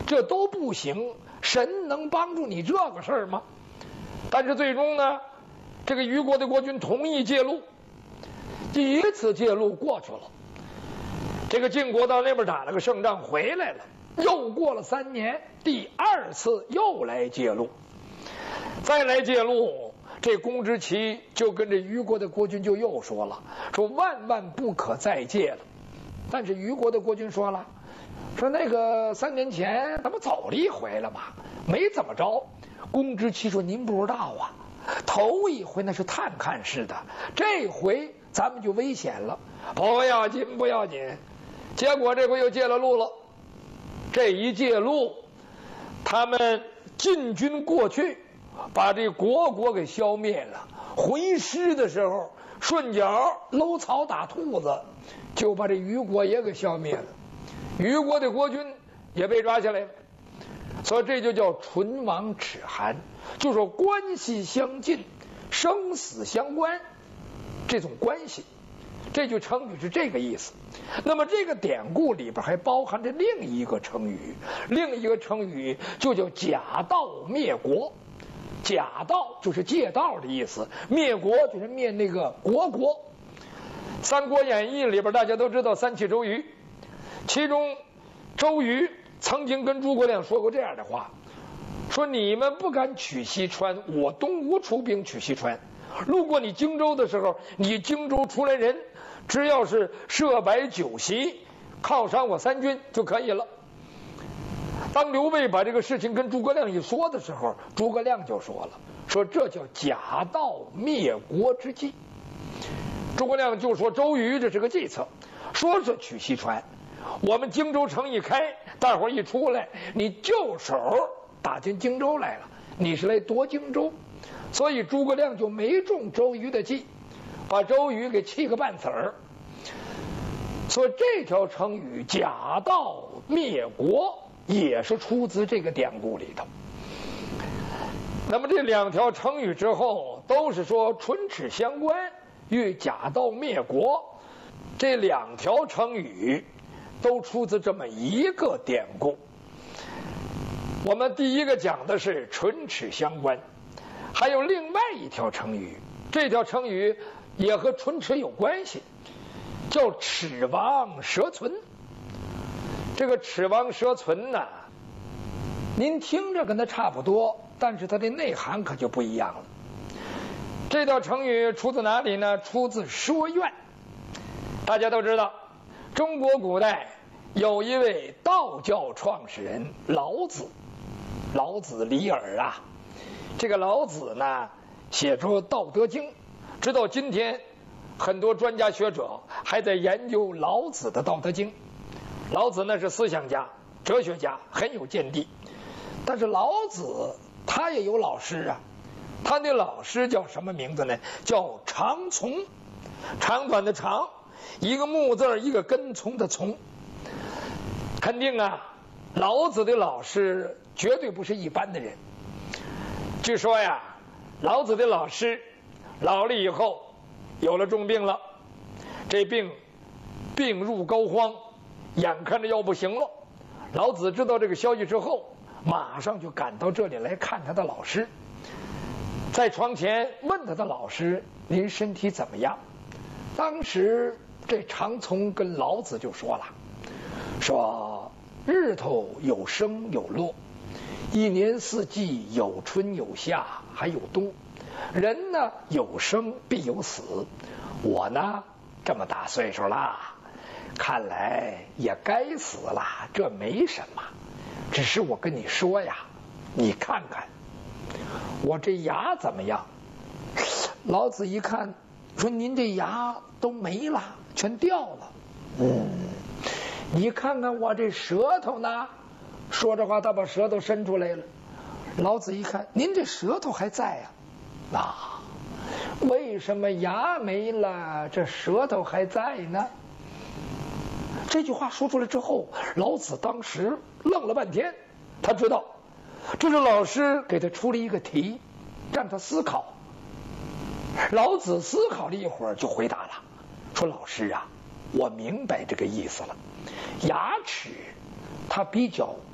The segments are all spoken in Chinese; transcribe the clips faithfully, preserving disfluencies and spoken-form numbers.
这都不行，神能帮助你这个事儿吗？但是最终呢，这个虞国的国君同意借路，第一次借路过去了，这个晋国到那边打了个胜仗回来了，又过了三年，第二次又来借路，再来借路，这公之奇就跟这虞国的国君就又说了，说万万不可再借了。但是虞国的国君说了，说那个三年前咱们走了一回了嘛，没怎么着。公之奇说您不知道啊，头一回那是探看式的，这回咱们就危险了。不要紧不要紧，结果这回又借了路了。这一借路，他们晋军过去把这国国给消灭了，回师的时候顺脚搂草打兔子，就把这虞国也给消灭了，虞国的国君也被抓下来了。所以这就叫唇亡齿寒，就说关系相近，生死相关，这种关系，这句成语是这个意思。那么这个典故里边还包含着另一个成语，另一个成语就叫假道灭国。假道就是借道的意思，灭国就是灭那个国国。三国演义里边大家都知道三气周瑜，其中周瑜曾经跟诸葛亮说过这样的话，说你们不敢取西川，我东吴出兵取西川，路过你荆州的时候，你荆州出来人只要是设摆酒席犒赏我三军就可以了。当刘备把这个事情跟诸葛亮一说的时候，诸葛亮就说了，说这叫假道灭国之计。诸葛亮就说周瑜这是个计策，说是取西川，我们荆州城一开，大伙一出来，你就手打进荆州来了，你是来夺荆州。所以诸葛亮就没中周瑜的计，把周瑜给气个半死儿。所以这条成语假道灭国也是出自这个典故里头。那么这两条成语之后都是说唇齿相关，与假道灭国，这两条成语都出自这么一个典故。我们第一个讲的是唇齿相关，还有另外一条成语，这条成语也和唇齿有关系，叫齿亡舌存。这个齿亡舌存呢，您听着跟它差不多，但是它的内涵可就不一样了。这条成语出自哪里呢？出自《说苑》。大家都知道，中国古代有一位道教创始人老子，老子李耳啊。这个老子呢，写出《道德经》，直到今天，很多专家学者还在研究老子的《道德经》。老子呢是思想家、哲学家，很有见地。但是老子他也有老师啊，他的老师叫什么名字呢？叫长从，长短的长，一个木字，一个跟从的从。肯定啊，老子的老师绝对不是一般的人。据说呀，老子的老师老了以后有了重病了，这病病入膏肓，眼看着要不行了。老子知道这个消息之后，马上就赶到这里来看他的老师，在床前问他的老师，您身体怎么样？当时这长从跟老子就说了，说日头有升有落，一年四季有春有夏还有冬，人呢有生必有死，我呢这么大岁数啦，看来也该死了，这没什么，只是我跟你说呀，你看看我这牙怎么样？老子一看说，您这牙都没了，全掉了。嗯，你看看我这舌头呢？说着话他把舌头伸出来了。老子一看，您这舌头还在呀？啊，为什么牙没了，这舌头还在呢？这句话说出来之后，老子当时愣了半天。他知道这是老师给他出了一个题，让他思考。老子思考了一会儿就回答了，说老师啊，我明白这个意思了。牙齿它比较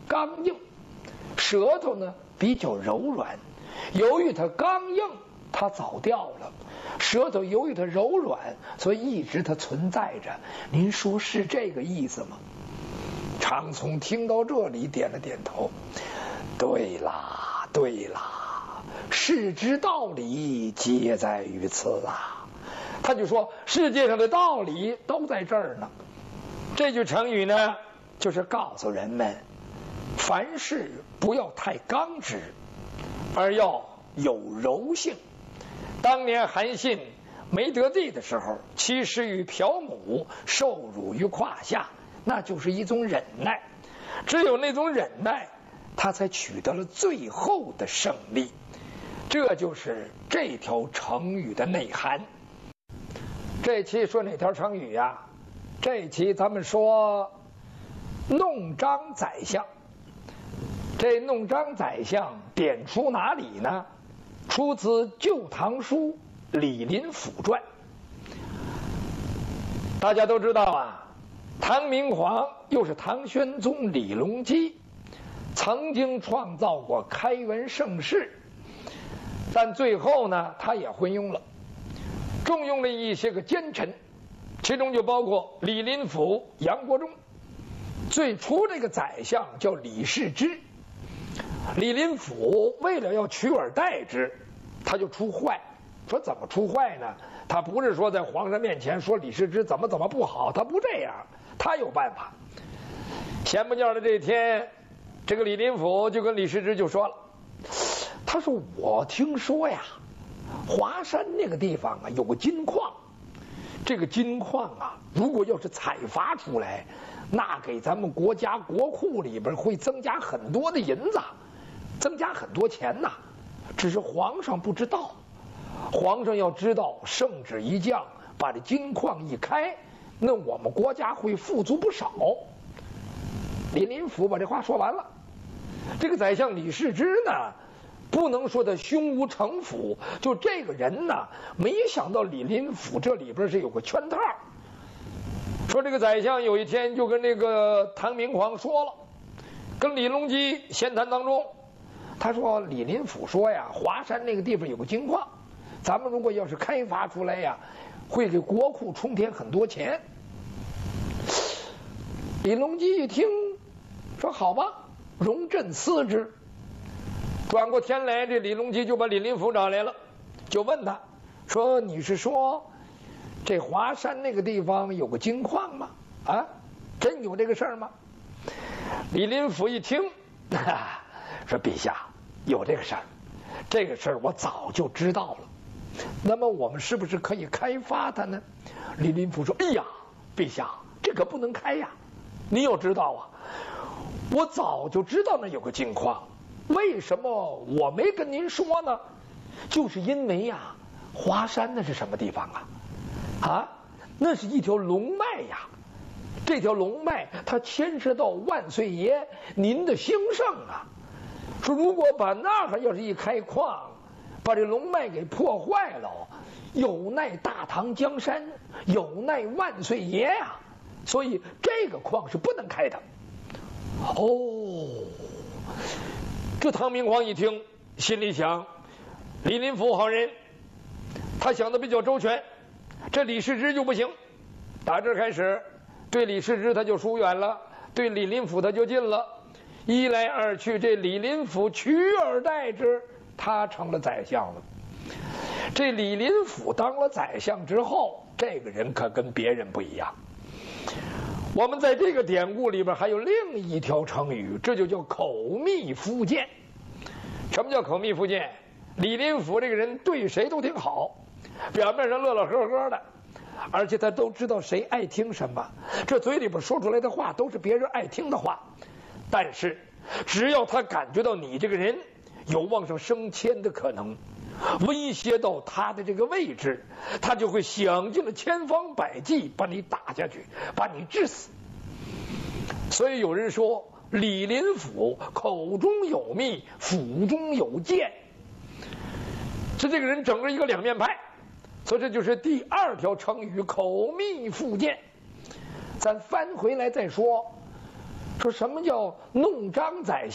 刚硬，舌头呢比较柔软。由于它刚硬，它早掉了；舌头由于它柔软，所以一直它存在着。您说是这个意思吗？常从听到这里点了点头。对啦，对啦，世之道理皆在于此啊。他就说世界上的道理都在这儿呢。这句成语呢，就是告诉人们，凡事不要太刚直，而要有柔性。当年韩信没得地的时候，欺师于朴母，受辱于胯下，那就是一种忍耐。只有那种忍耐，他才取得了最后的胜利。这就是这条成语的内涵。这期说哪条成语呀？这期咱们说弄璋宰相。这弄璋宰相点出哪里呢？出自《旧唐书·李林甫传》。大家都知道啊，唐明皇又是唐玄宗李隆基，曾经创造过开元盛世，但最后呢，他也昏庸了，重用了一些个奸臣，其中就包括李林甫、杨国忠。最初这个宰相叫李世之，李林甫为了要取而代之，他就出坏。说怎么出坏呢？他不是说在皇上面前说李世之怎么怎么不好，他不这样，他有办法。闲不觉的这天，这个李林甫就跟李世之就说了，他说我听说呀，华山那个地方啊有个金矿，这个金矿啊，如果要是采伐出来，那给咱们国家国库里边会增加很多的银子，增加很多钱呐。只是皇上不知道，皇上要知道，圣旨一降，把这金矿一开，那我们国家会富足不少。李林甫把这话说完了。这个宰相李世之呢，不能说他胸无城府，就这个人呢，没想到李林甫这里边是有个圈套。说这个宰相有一天就跟那个唐明皇说了，跟李隆基闲谈当中，他说李林甫说呀，华山那个地方有个金矿，咱们如果要是开发出来呀，会给国库充填很多钱。李隆基一听，说好吧，容朕思之。转过天来，这李隆基就把李林甫找来了，就问他说，你是说这华山那个地方有个金矿吗？啊，真有这个事儿吗？李林甫一听，说陛下，有这个事儿，这个事儿我早就知道了。那么我们是不是可以开发它呢？李林甫说，哎呀，陛下，这可不能开呀！你要知道啊，我早就知道那有个金矿，为什么我没跟您说呢？就是因为呀，华山那是什么地方啊？啊，那是一条龙脉呀！这条龙脉它牵涉到万岁爷您的兴盛啊！说如果把那儿要是一开矿，把这龙脉给破坏了，有奈大唐江山，有奈万岁爷呀、啊！所以这个矿是不能开的。哦，这唐明皇一听，心里想，李林甫好人，他想的比较周全。这李世之就不行，打这开始，对李世之他就疏远了，对李林甫他就近了。一来二去，这李林甫取而代之，他成了宰相了。这李林甫当了宰相之后，这个人可跟别人不一样。我们在这个典故里边还有另一条成语，这就叫口蜜腹剑。什么叫口蜜腹剑？李林甫这个人对谁都挺好，表面上乐乐呵呵的，而且他都知道谁爱听什么，这嘴里边说出来的话都是别人爱听的话。但是只要他感觉到你这个人有往上升迁的可能，威胁到他的这个位置，他就会想尽了千方百计把你打下去，把你治死。所以有人说李林甫口中有蜜，腹中有剑，是这个人整个一个两面派。所以这就是第二条成语，口蜜腹剑。咱翻回来再说， 说什么叫弄张宰